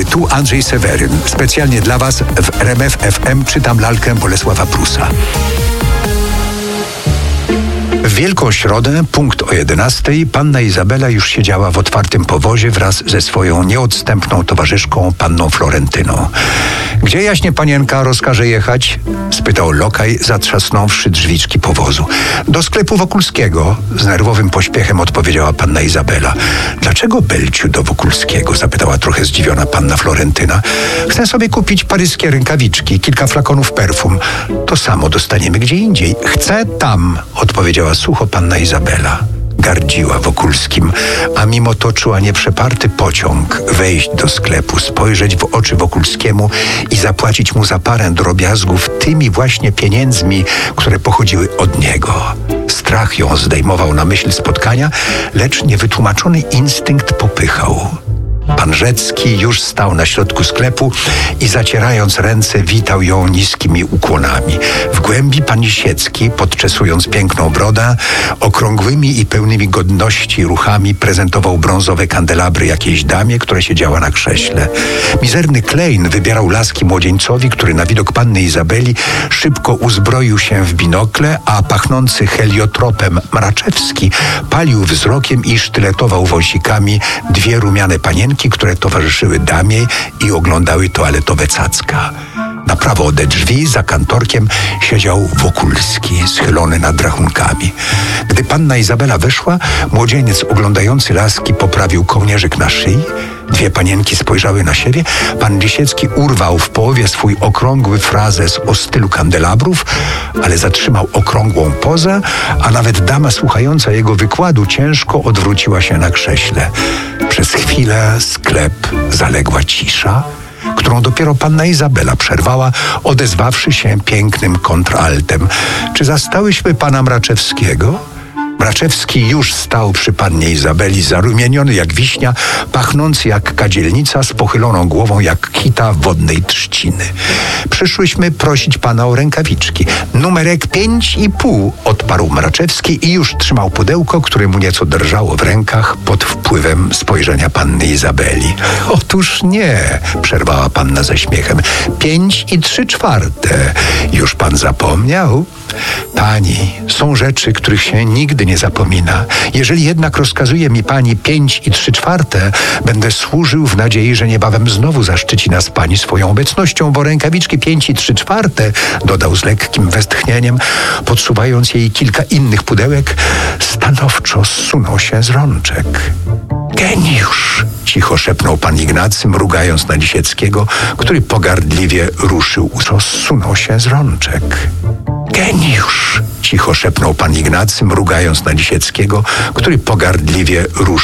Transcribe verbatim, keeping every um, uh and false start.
dobry, tu Andrzej Seweryn. Specjalnie dla Was w R M F F M czytam lalkę Bolesława Prusa. W Wielką Środę, punkt o jedenastej, panna Izabela już siedziała w otwartym powozie wraz ze swoją nieodstępną towarzyszką, panną Florentyną. Gdzie jaśnie panienka rozkaże jechać? Spytał lokaj, zatrzasnąwszy drzwiczki powozu. Do sklepu Wokulskiego, z nerwowym pośpiechem odpowiedziała panna Izabela. Dlaczego, Belciu, do Wokulskiego? Zapytała trochę zdziwiona panna Florentyna. Chcę sobie kupić paryskie rękawiczki, kilka flakonów perfum. To samo dostaniemy gdzie indziej. Chcę tam, odpowiedziała sucho panna Izabela. Gardziła Wokulskim, a mimo to czuła nieprzeparty pociąg wejść do sklepu, spojrzeć w oczy Wokulskiemu i zapłacić mu za parę drobiazgów tymi właśnie pieniędzmi, które pochodziły od niego. Strach ją zdejmował na myśl spotkania, lecz niewytłumaczony instynkt popychał. Pan Rzecki już stał na środku sklepu i zacierając ręce witał ją niskimi ukłonami. W głębi pan Lisiecki, podczesując piękną brodę, okrągłymi i pełnymi godności ruchami prezentował brązowe kandelabry jakiejś damie, która siedziała na krześle. Mizerny Klein wybierał laski młodzieńcowi, który na widok panny Izabeli szybko uzbroił się w binokle, a pachnący heliotropem Mraczewski palił wzrokiem i sztyletował wąsikami dwie rumiane panienki, które towarzyszyły damie i oglądały toaletowe cacka. Na prawo ode drzwi, za kantorkiem, siedział Wokulski, schylony nad rachunkami. Gdy panna Izabela weszła, młodzieniec oglądający laski poprawił kołnierzyk na szyi. Dwie panienki spojrzały na siebie. Pan Lisiecki urwał w połowie swój okrągły frazes o stylu kandelabrów, ale zatrzymał okrągłą pozę, a nawet dama słuchająca jego wykładu ciężko odwróciła się na krześle. Przez chwilę sklep zaległa cisza, którą dopiero panna Izabela przerwała, odezwawszy się pięknym kontraltem. Czy zastałyśmy pana Mraczewskiego? Mraczewski już stał przy pannie Izabeli, zarumieniony jak wiśnia, pachnący jak kadzielnica, z pochyloną głową jak kita wodnej trzciny. Przyszłyśmy prosić pana o rękawiczki. Numerek pięć i pół, odparł Mraczewski i już trzymał pudełko, które mu nieco drżało w rękach pod wpływem spojrzenia panny Izabeli. Otóż nie, przerwała panna ze śmiechem. Pięć i trzy czwarte. Już pan zapomniał? Pani, są rzeczy, których się nigdy nie zapomina. Jeżeli jednak rozkazuje mi pani pięć i trzy czwarte, będę służył w nadziei, że niebawem znowu zaszczyci nas pani swoją obecnością, bo rękawiczki pięć i trzy czwarte, dodał z lekkim westchnieniem, podsuwając jej kilka innych pudełek, stanowczo zsunął się z rączek. Geniusz! Cicho szepnął pan Ignacy, mrugając na Lisieckiego, który pogardliwie ruszył, rozsunął się z rączek. Geniusz! Cicho szepnął pan Ignacy, mrugając na Lisieckiego, który pogardliwie ruszył.